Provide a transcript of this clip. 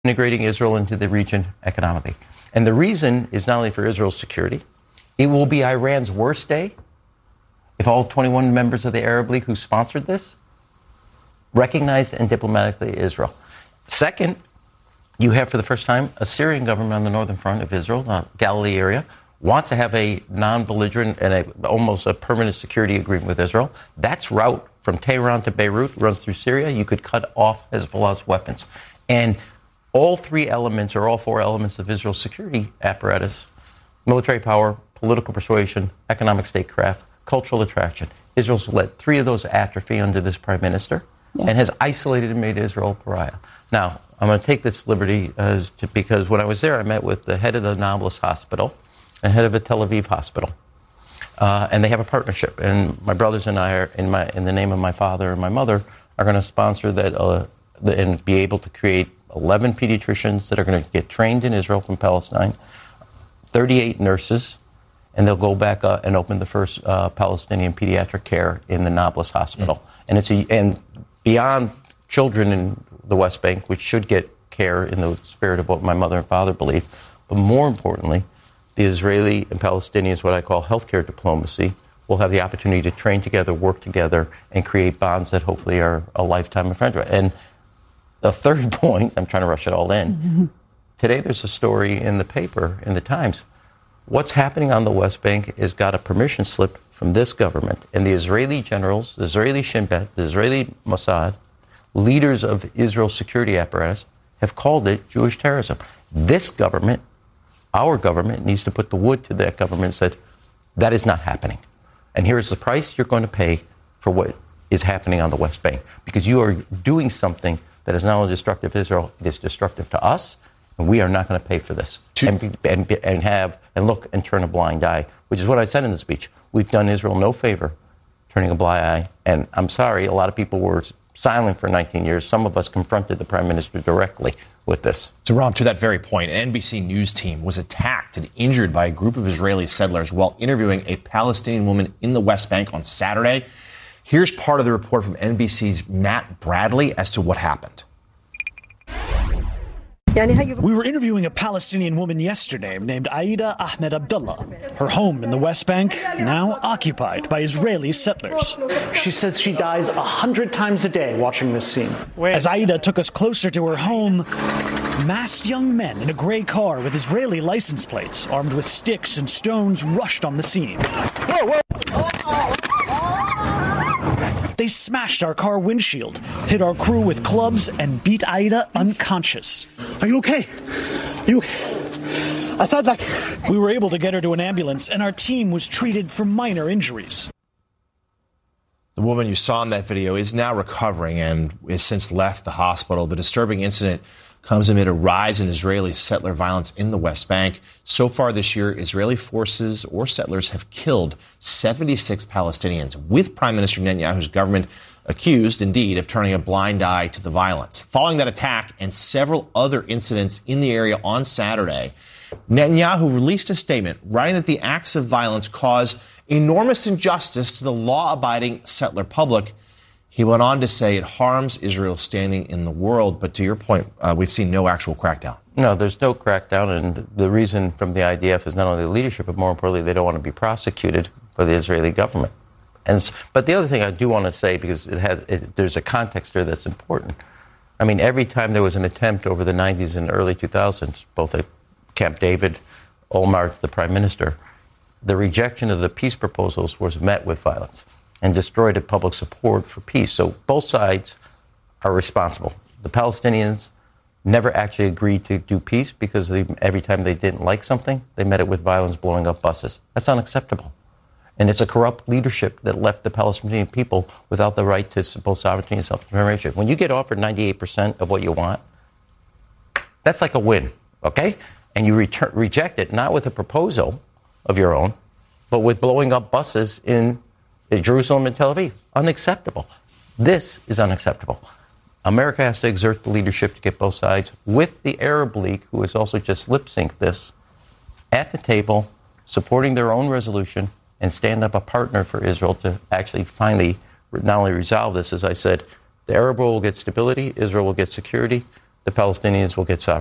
integrating Israel into the region economically. And the reason is not only for Israel's security, it will be Iran's worst day if all 21 members of the Arab League who sponsored this recognized and diplomatically Israel. Second, you have for the first time a Syrian government on the northern front of Israel, the Galilee area, wants to have a non-belligerent and almost a permanent security agreement with Israel. That's route from Tehran to Beirut, runs through Syria. You could cut off Hezbollah's weapons. And all three elements or all four elements of Israel's security apparatus, military power, political persuasion, economic statecraft, cultural attraction. Israel's let three of those atrophy under this prime minister and has isolated and made Israel a pariah. Now, I'm going to take this liberty because when I was there, I met with the head of the Nablus Hospital and head of a Tel Aviv hospital. And they have a partnership. And my brothers and I, are, in the name of my father and my mother, are going to sponsor that and be able to create 11 pediatricians that are going to get trained in Israel from Palestine, 38 nurses, and they'll go back and open the first Palestinian pediatric care in the Nablus Hospital. And beyond children in the West Bank, which should get care in the spirit of what my mother and father believe, but more importantly, the Israeli and Palestinians, what I call healthcare diplomacy, will have the opportunity to train together, work together, and create bonds that hopefully are a lifetime of friendship. And the third point, I'm trying to rush it all in. Today there's a story in the paper, in the Times. What's happening on the West Bank has got a permission slip from this government. And the Israeli generals, the Israeli Shin Bet, the Israeli Mossad, leaders of Israel's security apparatus, have called it Jewish terrorism. This government, our government, needs to put the wood to that government and said, that is not happening. And here is the price you're going to pay for what is happening on the West Bank. Because you are doing something that is not only destructive to Israel, it is destructive to us, and we are not going to pay for this. And look and turn a blind eye, which is what I said in the speech. We've done Israel no favor turning a blind eye. And I'm sorry, a lot of people were silent for 19 years. Some of us confronted the prime minister directly with this. So, Ram, to that very point, an NBC News team was attacked and injured by a group of Israeli settlers while interviewing a Palestinian woman in the West Bank on Saturday. Here's part of the report from NBC's Matt Bradley as to what happened. We were interviewing a Palestinian woman yesterday named Aida Ahmed Abdullah. Her home in the West Bank now occupied by Israeli settlers. She says she dies 100 times a day watching this scene. As Aida took us closer to her home, masked young men in a gray car with Israeli license plates, armed with sticks and stones, rushed on the scene. They smashed our car windshield, hit our crew with clubs, and beat Aida unconscious. Are you okay? Are you okay? I said We were able to get her to an ambulance, and our team was treated for minor injuries. The woman you saw in that video is now recovering and has since left the hospital. The disturbing incident comes amid a rise in Israeli settler violence in the West Bank. So far this year, Israeli forces or settlers have killed 76 Palestinians, with Prime Minister Netanyahu's government accused, indeed, of turning a blind eye to the violence. Following that attack and several other incidents in the area on Saturday, Netanyahu released a statement writing that the acts of violence cause enormous injustice to the law-abiding settler public. He went on to say it harms Israel's standing in the world. But to your point, we've seen no actual crackdown. No, there's no crackdown. And the reason from the IDF is not only the leadership, but more importantly, they don't want to be prosecuted by the Israeli government. But the other thing I do want to say, because there's a context here that's important. I mean, every time there was an attempt over the 90s and early 2000s, both at Camp David, Olmert, the prime minister, the rejection of the peace proposals was met with violence and destroyed the public support for peace. So both sides are responsible. The Palestinians never actually agreed to do peace because every time they didn't like something, they met it with violence, blowing up buses. That's unacceptable. And it's a corrupt leadership that left the Palestinian people without the right to both sovereignty and self-determination. When you get offered 98% of what you want, that's like a win, okay? And you reject it, not with a proposal of your own, but with blowing up buses in Jerusalem and Tel Aviv. Unacceptable. This is unacceptable. America has to exert the leadership to get both sides with the Arab League, who has also just lip-synced this, at the table, supporting their own resolution, and stand up a partner for Israel to actually finally not only resolve this, as I said, the Arab world will get stability, Israel will get security, the Palestinians will get sovereignty.